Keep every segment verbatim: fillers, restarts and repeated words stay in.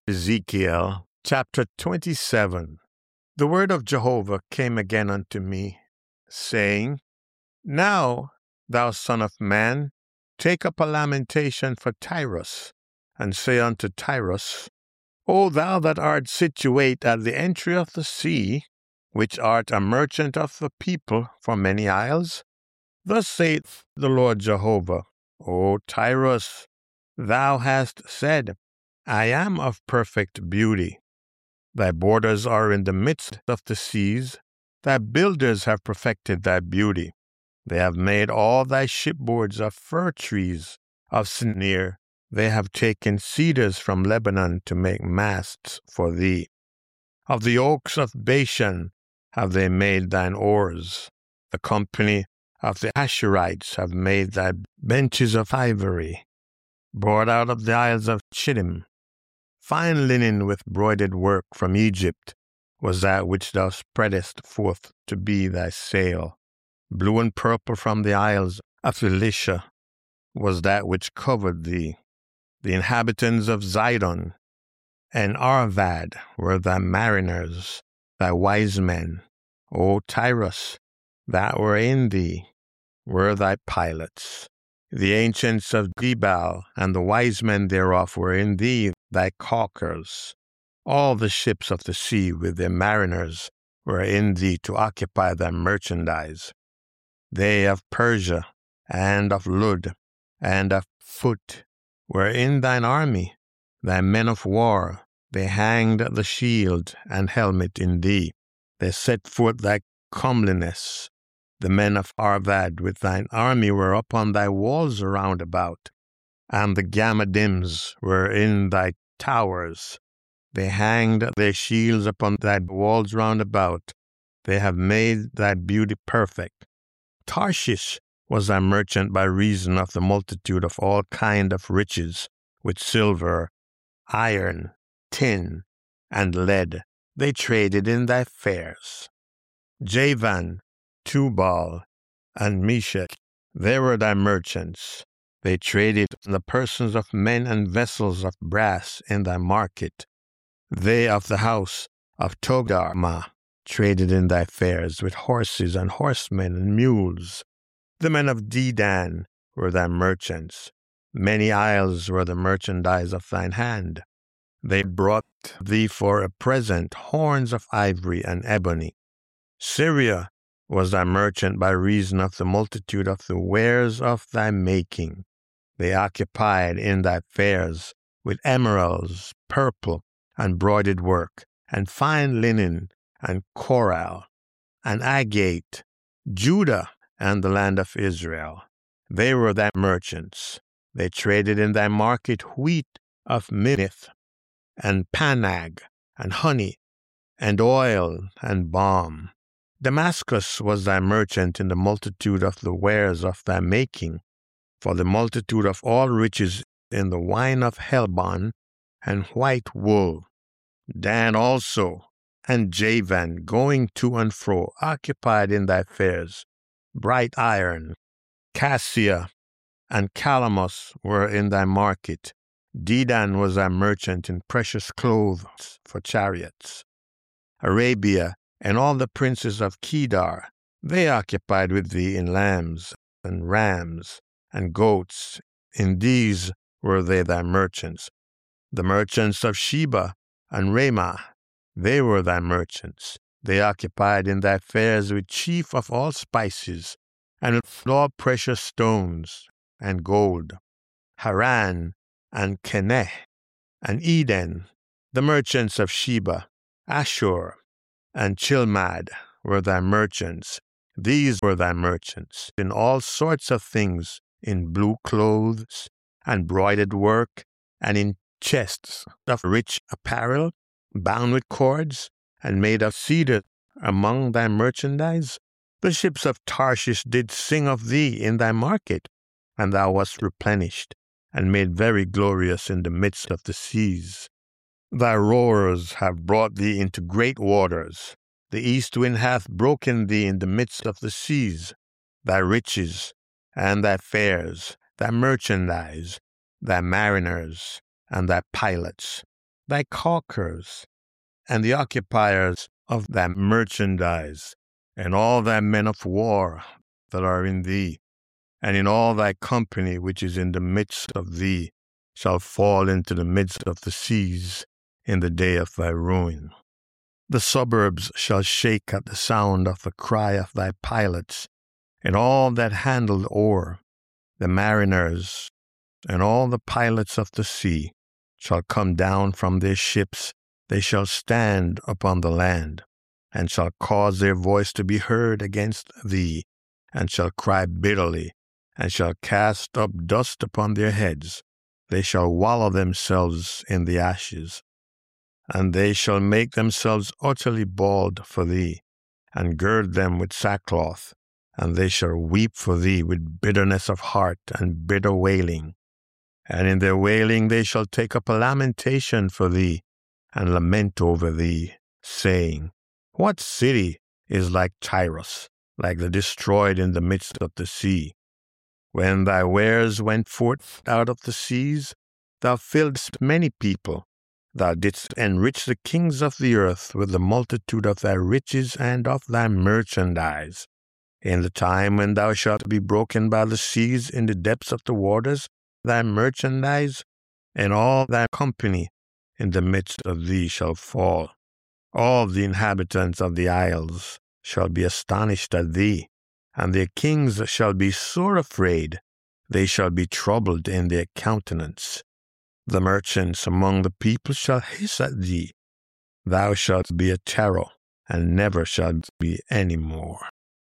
Ezekiel chapter twenty-seven. The word of Jehovah came again unto me, saying, Now, thou son of man, take up a lamentation for Tyrus, and say unto Tyrus, O thou that art situate at the entry of the sea, which art a merchant of the people for many isles, thus saith the Lord Jehovah, O Tyrus, thou hast said, I am of perfect beauty. Thy borders are in the midst of the seas. Thy builders have perfected thy beauty. They have made all thy shipboards of fir trees of Sinir. They have taken cedars from Lebanon to make masts for thee. Of the oaks of Bashan have they made thine oars. The company of the Asherites have made thy benches of ivory, brought out of the isles of Chittim. Fine linen with broidered work from Egypt was that which thou spreadest forth to be thy sail. Blue and purple from the isles of Elisha was that which covered thee. The inhabitants of Zidon and Arvad were thy mariners, thy wise men. O Tyrus, that were in thee were thy pilots. The ancients of Gebal and the wise men thereof were in thee, thy caulkers. All the ships of the sea with their mariners were in thee to occupy thy merchandise. They of Persia and of Lud and of Phut were in thine army, thy men of war. They hanged the shield and helmet in thee. They set forth thy comeliness. The men of Arvad with thine army were upon thy walls around about, and the Gammadims were in thy towers. They hanged their shields upon thy walls round about. They have made thy beauty perfect. Tarshish was thy merchant by reason of the multitude of all kind of riches, with silver, iron, tin, and lead. They traded in thy fairs. Javan, Tubal, and Meshach, they were thy merchants. They traded in the persons of men and vessels of brass in thy market. They of the house of Togarmah traded in thy fairs with horses and horsemen and mules. The men of Dedan were thy merchants. Many isles were the merchandise of thine hand. They brought thee for a present horns of ivory and ebony. Syria was thy merchant by reason of the multitude of the wares of thy making. They occupied in thy fairs with emeralds, purple, and broidered work, and fine linen, and coral, and agate, Judah and the land of Israel. They were thy merchants. They traded in thy market wheat of Minnith, and Panag, and honey, and oil, and balm. Damascus was thy merchant in the multitude of the wares of thy making, for the multitude of all riches in the wine of Helbon and white wool. Dan also and Javan, going to and fro, occupied in thy fairs. Bright iron, cassia, and calamus were in thy market. Dedan was thy merchant in precious clothes for chariots. Arabia and all the princes of Kedar, they occupied with thee in lambs and rams and goats. In these were they thy merchants. The merchants of Sheba and Ramah, they were thy merchants. They occupied in thy fairs with chief of all spices, and with all precious stones and gold. Haran and Keneh and Eden, the merchants of Sheba, Ashur, and Chilmad were thy merchants. These were thy merchants in all sorts of things, in blue clothes, and broidered work, and in chests of rich apparel, bound with cords, and made of cedar among thy merchandise. The ships of Tarshish did sing of thee in thy market, and thou wast replenished, and made very glorious in the midst of the seas. Thy roars have brought thee into great waters. The east wind hath broken thee in the midst of the seas. Thy riches, and thy fairs, thy merchandise, thy mariners, and thy pilots, thy caulkers, and the occupiers of thy merchandise, and all thy men of war that are in thee, and in all thy company which is in the midst of thee, shall fall into the midst of the seas in the day of thy ruin. The suburbs shall shake at the sound of the cry of thy pilots, and all that handle oar, the mariners, and all the pilots of the sea shall come down from their ships. They shall stand upon the land, and shall cause their voice to be heard against thee, and shall cry bitterly, and shall cast up dust upon their heads. They shall wallow themselves in the ashes, and they shall make themselves utterly bald for thee, and gird them with sackcloth, and they shall weep for thee with bitterness of heart and bitter wailing. And in their wailing they shall take up a lamentation for thee, and lament over thee, saying, What city is like Tyrus, like the destroyed in the midst of the sea? When thy wares went forth out of the seas, thou filledst many people. Thou didst enrich the kings of the earth with the multitude of thy riches and of thy merchandise. In the time when thou shalt be broken by the seas in the depths of the waters, thy merchandise and all thy company in the midst of thee shall fall. All the inhabitants of the isles shall be astonished at thee, and their kings shall be sore afraid. They shall be troubled in their countenance. The merchants among the people shall hiss at thee. Thou shalt be a terror, and never shalt be any more.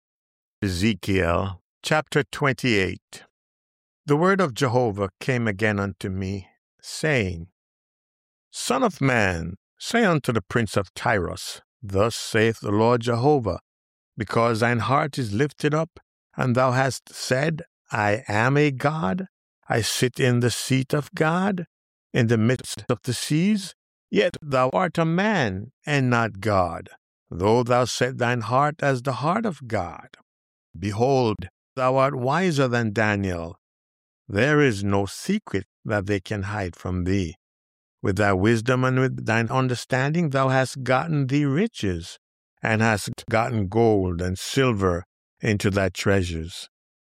Ezekiel chapter twenty-eight. The word of Jehovah came again unto me, saying, Son of man, say unto the prince of Tyrus, Thus saith the Lord Jehovah, because thine heart is lifted up, and thou hast said, I am a God, I sit in the seat of God, in the midst of the seas, yet thou art a man, and not God, though thou set thine heart as the heart of God. Behold, thou art wiser than Daniel. There is no secret that they can hide from thee. With thy wisdom and with thine understanding thou hast gotten thee riches, and hast gotten gold and silver into thy treasures.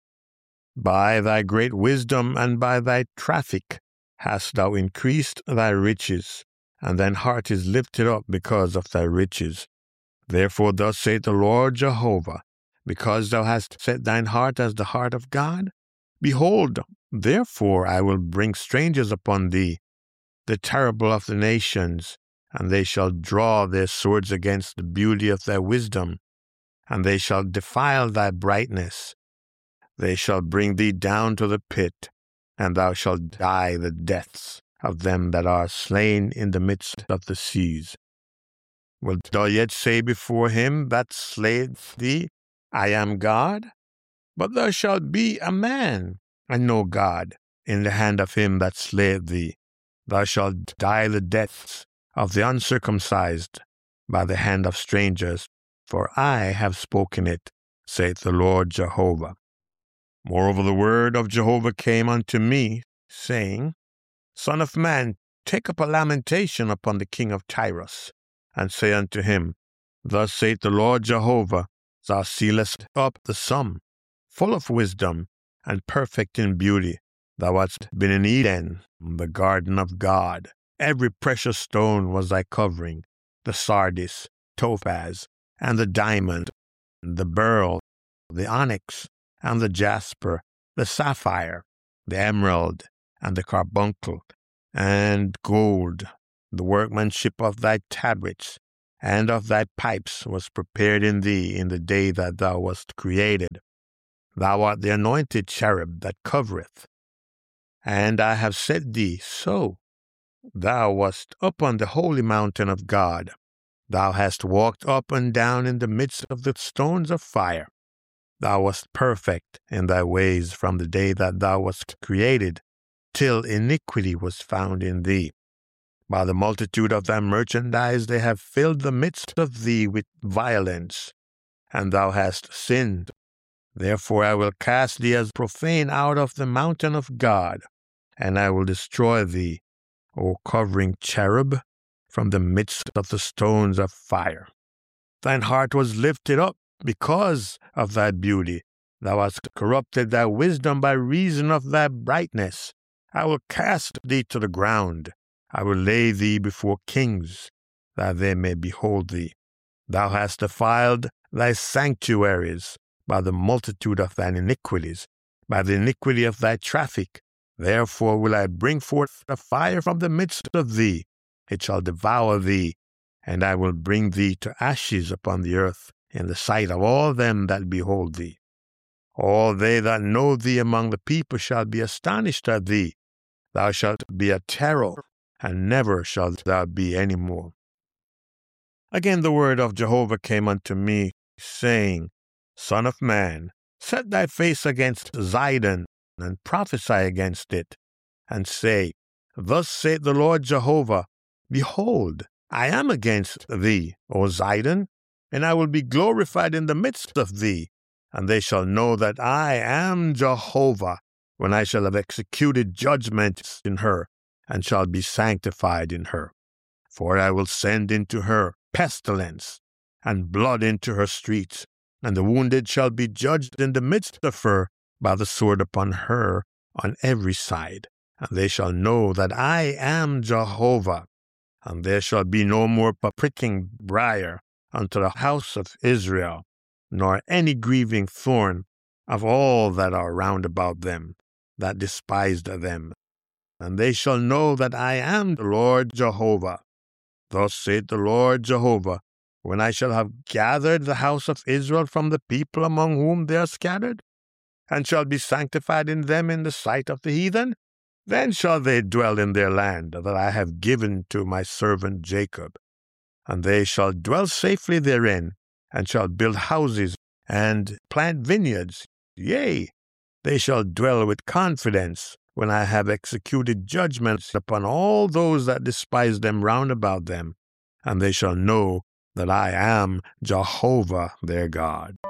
By thy great wisdom and by thy traffic hast thou increased thy riches, and thine heart is lifted up because of thy riches. Therefore thus saith the Lord Jehovah, because thou hast set thine heart as the heart of God, behold, therefore I will bring strangers upon thee, the terrible of the nations, and they shall draw their swords against the beauty of thy wisdom, and they shall defile thy brightness. They shall bring thee down to the pit, and thou shalt die the deaths of them that are slain in the midst of the seas. Wilt thou yet say before him that slayeth thee, I am God? But thou shalt be a man, and no God, in the hand of him that slayeth thee. Thou shalt die the deaths of the uncircumcised by the hand of strangers, for I have spoken it, saith the Lord Jehovah. Moreover, the word of Jehovah came unto me, saying, Son of man, take up a lamentation upon the king of Tyrus, and say unto him, Thus saith the Lord Jehovah, Thou sealest up the sum, full of wisdom, and perfect in beauty. Thou hadst been in Eden, the garden of God. Every precious stone was thy covering, the sardis, topaz, and the diamond, the beryl, the onyx, and the jasper, the sapphire, the emerald, and the carbuncle, and gold. The workmanship of thy tabrets and of thy pipes was prepared in thee in the day that thou wast created. Thou art the anointed cherub that covereth. And I have set thee so. Thou wast upon the holy mountain of God. Thou hast walked up and down in the midst of the stones of fire. Thou wast perfect in thy ways from the day that thou wast created, till iniquity was found in thee. By the multitude of thy merchandise they have filled the midst of thee with violence, and thou hast sinned. Therefore I will cast thee as profane out of the mountain of God, and I will destroy thee, O covering cherub, from the midst of the stones of fire. Thine heart was lifted up because of thy beauty. Thou hast corrupted thy wisdom by reason of thy brightness. I will cast thee to the ground. I will lay thee before kings, that they may behold thee. Thou hast defiled thy sanctuaries by the multitude of thine iniquities, by the iniquity of thy traffic. Therefore will I bring forth a fire from the midst of thee. It shall devour thee, and I will bring thee to ashes upon the earth in the sight of all them that behold thee. All they that know thee among the people shall be astonished at thee. Thou shalt be a terror, and never shalt thou be any more. Again the word of Jehovah came unto me, saying, Son of man, set thy face against Zidon, and prophesy against it, and say, Thus saith the Lord Jehovah, Behold, I am against thee, O Zidon, and I will be glorified in the midst of thee, and they shall know that I am Jehovah, when I shall have executed judgments in her, and shall be sanctified in her. For I will send into her pestilence, and blood into her streets, and the wounded shall be judged in the midst of her by the sword upon her on every side. And they shall know that I am Jehovah. And there shall be no more pricking briar unto the house of Israel, nor any grieving thorn of all that are round about them, that despised them. And they shall know that I am the Lord Jehovah. Thus saith the Lord Jehovah, when I shall have gathered the house of Israel from the people among whom they are scattered, and shall be sanctified in them in the sight of the heathen, then shall they dwell in their land that I have given to my servant Jacob. And they shall dwell safely therein, and shall build houses and plant vineyards. Yea, they shall dwell with confidence, when I have executed judgments upon all those that despise them round about them, and they shall know that I am Jehovah their God.